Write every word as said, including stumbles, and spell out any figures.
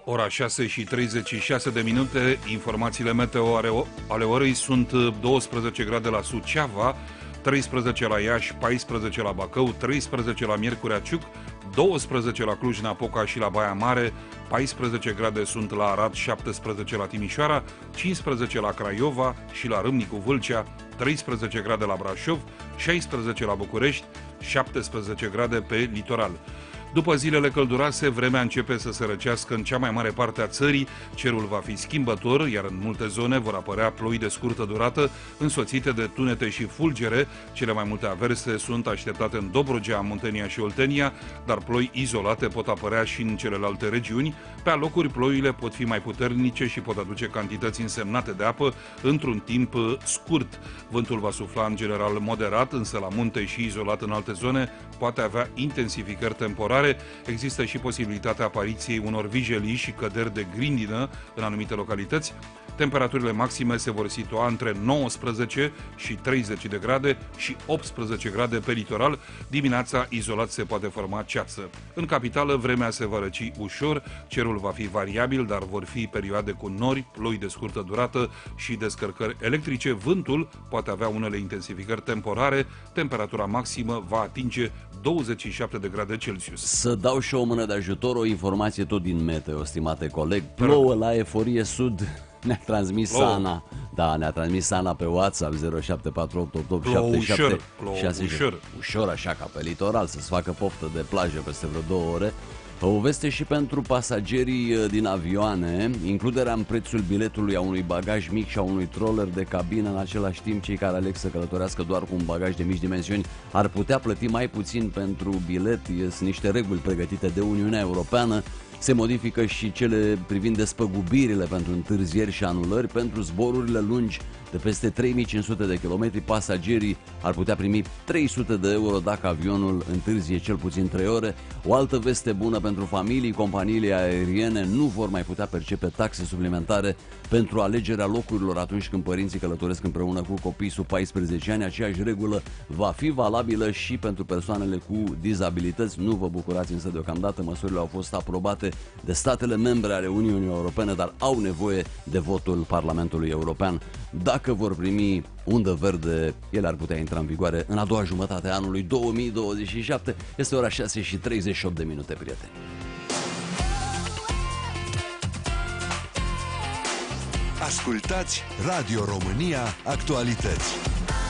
Ora șase și treizeci și șase de minute, informațiile meteo ale orei sunt douăsprezece grade la Suceava, treisprezece la Iași, paisprezece la Bacău, treisprezece la Miercurea Ciuc, douăsprezece la Cluj-Napoca și la Baia Mare, paisprezece grade sunt la Arad, șaptesprezece la Timișoara, cincisprezece la Craiova și la Râmnicu Vâlcea, treisprezece grade la Brașov, șaisprezece la București, șaptesprezece grade pe litoral. După zilele călduroase, vremea începe să se răcească în cea mai mare parte a țării, cerul va fi schimbător, iar în multe zone vor apărea ploi de scurtă durată, însoțite de tunete și fulgere. Cele mai multe averse sunt așteptate în Dobrogea, Muntenia și Oltenia, dar ploi izolate pot apărea și în celelalte regiuni. Pe alocuri, ploile pot fi mai puternice și pot aduce cantități însemnate de apă într-un timp scurt. Vântul va sufla în general moderat, însă la munte și izolat în alte zone poate avea intensificări temporare. Există și posibilitatea apariției unor vijelii și căderi de grindină în anumite localități. Temperaturile maxime se vor situa între nouăsprezece și treizeci de grade și optsprezece grade pe litoral. Dimineața, izolat, se poate forma ceață. În capitală, vremea se va răci ușor, cerul va fi variabil, dar vor fi perioade cu nori, ploi de scurtă durată și descărcări electrice. Vântul poate avea unele intensificări temporare. Temperatura maximă va atinge douăzeci și șapte de grade Celsius. Să dau și o mână de ajutor, o informație tot din meteo, stimate coleg. Plouă la Eforie Sud. Ne-a transmis Plouă. Sana. Da, ne-a transmis Sana pe WhatsApp zero șapte patru opt opt opt șapte șapte șase. Ușor. Ușor, așa, ca pe litoral, să-ți facă poftă de plajă peste vreo două ore. O veste și pentru pasagerii din avioane: includerea în prețul biletului a unui bagaj mic și a unui troller de cabină. În același timp, cei care aleg să călătorească doar cu un bagaj de mici dimensiuni ar putea plăti mai puțin pentru bilet. Sunt niște reguli pregătite de Uniunea Europeană. Se modifică și cele privind despăgubirile pentru întârzieri și anulări. Pentru zborurile lungi de peste trei mii cinci sute de kilometri, pasagerii ar putea primi trei sute de euro dacă avionul întârzie cel puțin trei ore. O altă veste bună pentru familii: companiile aeriene nu vor mai putea percepe taxe suplimentare pentru alegerea locurilor atunci când părinții călătoresc împreună cu copii sub paisprezece ani. Aceeași regulă va fi valabilă și pentru persoanele cu dizabilități. Nu vă bucurați însă deocamdată, măsurile au fost aprobate de statele membre ale Uniunii Europene, dar au nevoie de votul Parlamentului European. Dacă vor primi undă verde, ele ar putea intra în vigoare în a doua jumătate a anului două mii douăzeci și șapte. Este ora șase și treizeci și opt de minute, prieteni. Ascultați Radio România Actualități.